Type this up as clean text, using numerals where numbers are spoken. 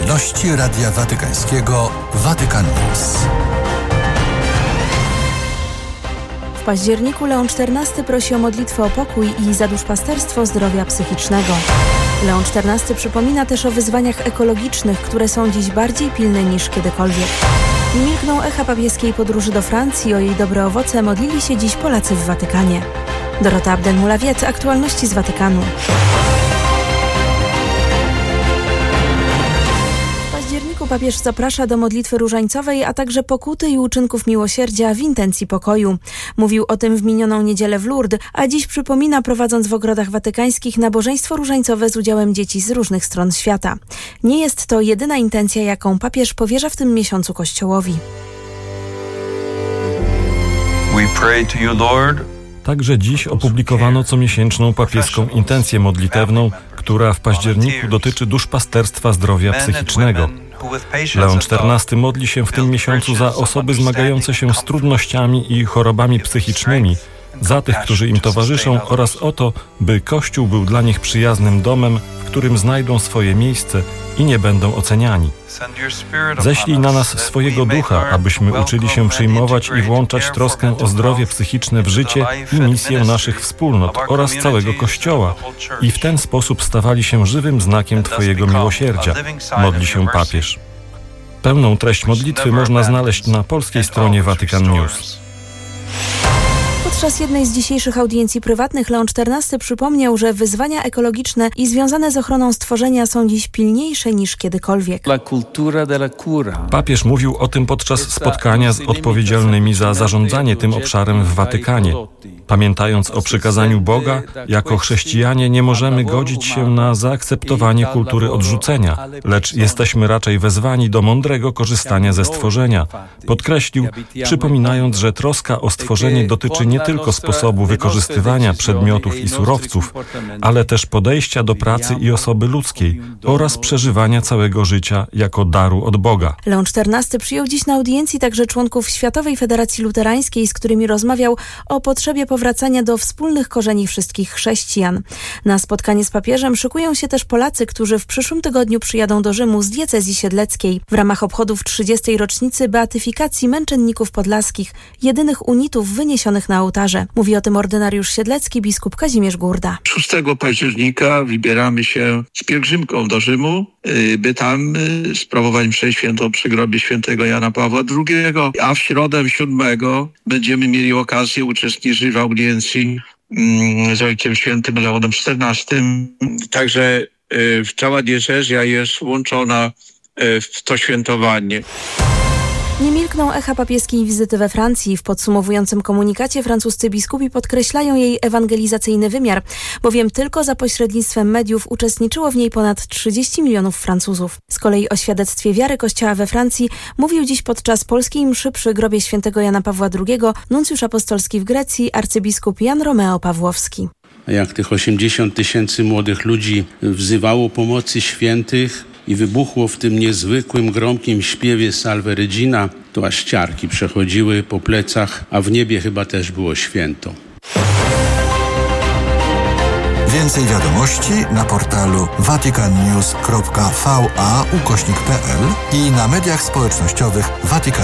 aktualności Radia Watykańskiego Vatican News. W październiku Leon XIV prosi o modlitwę o pokój i za duszpasterstwo zdrowia psychicznego. Leon XIV przypomina też o wyzwaniach ekologicznych, które są dziś bardziej pilne niż kiedykolwiek. Nie milkną echa papieskiej podróży do Francji. O jej dobre owoce modlili się dziś Polacy w Watykanie. Dorota Abdel-Mulawiet, aktualności z Watykanu. W październiku papież zaprasza do modlitwy różańcowej, a także pokuty i uczynków miłosierdzia w intencji pokoju. Mówił o tym w minioną niedzielę w Lourdes, a dziś przypomina, prowadząc w ogrodach watykańskich nabożeństwo różańcowe z udziałem dzieci z różnych stron świata. Nie jest to jedyna intencja, jaką papież powierza w tym miesiącu Kościołowi. We pray to you, Lord. Także dziś opublikowano comiesięczną papieską intencję modlitewną, która w październiku dotyczy duszpasterstwa zdrowia psychicznego. Leon XIV modli się w tym miesiącu za osoby zmagające się z trudnościami i chorobami psychicznymi, za tych, którzy im towarzyszą, oraz o to, by Kościół był dla nich przyjaznym domem, w którym znajdą swoje miejsce i nie będą oceniani. Ześlij na nas swojego ducha, abyśmy uczyli się przyjmować i włączać troskę o zdrowie psychiczne w życie i misję naszych wspólnot oraz całego Kościoła i w ten sposób stawali się żywym znakiem Twojego miłosierdzia, modli się papież. Pełną treść modlitwy można znaleźć na polskiej stronie Vatican News. Podczas jednej z dzisiejszych audiencji prywatnych Leon XIV przypomniał, że wyzwania ekologiczne i związane z ochroną stworzenia są dziś pilniejsze niż kiedykolwiek. Papież mówił o tym podczas spotkania z odpowiedzialnymi za zarządzanie tym obszarem w Watykanie. Pamiętając o przykazaniu Boga, jako chrześcijanie nie możemy godzić się na zaakceptowanie kultury odrzucenia, lecz jesteśmy raczej wezwani do mądrego korzystania ze stworzenia. Podkreślił, przypominając, że troska o stworzenie dotyczy nie tylko sposobu wykorzystywania przedmiotów i surowców, ale też podejścia do pracy i osoby ludzkiej oraz przeżywania całego życia jako daru od Boga. Leon XIV przyjął dziś na audiencji także członków Światowej Federacji Luterańskiej, z którymi rozmawiał o potrzebie powracania do wspólnych korzeni wszystkich chrześcijan. Na spotkanie z papieżem szykują się też Polacy, którzy w przyszłym tygodniu przyjadą do Rzymu z diecezji siedleckiej w ramach obchodów 30. rocznicy beatyfikacji męczenników podlaskich, jedynych unitów wyniesionych na ołtarze. Mówi o tym ordynariusz siedlecki biskup Kazimierz Gurda. 6 października wybieramy się z pielgrzymką do Rzymu, by tam sprawować mszę świętą przy grobie świętego Jana Pawła II, a w środę 7 będziemy mieli okazję uczestniczyć w audiencji z Ojcem Świętym Leonem XIV. Także cała diecezja jest włączona w to świętowanie. Nie milkną echa papieskiej wizyty we Francji. W podsumowującym komunikacie francuscy biskupi podkreślają jej ewangelizacyjny wymiar, bowiem tylko za pośrednictwem mediów uczestniczyło w niej ponad 30 milionów Francuzów. Z kolei o świadectwie wiary Kościoła we Francji mówił dziś podczas polskiej mszy przy grobie świętego Jana Pawła II nuncjusz apostolski w Grecji arcybiskup Jan Romeo Pawłowski. Jak tych 80 000 młodych ludzi wzywało pomocy świętych i wybuchło w tym niezwykłym, gromkim śpiewie Salve Regina, to aż ciarki przechodziły po plecach, a w niebie chyba też było święto. Więcej wiadomości na portalu vaticannews.va/pl i na mediach społecznościowych Vatican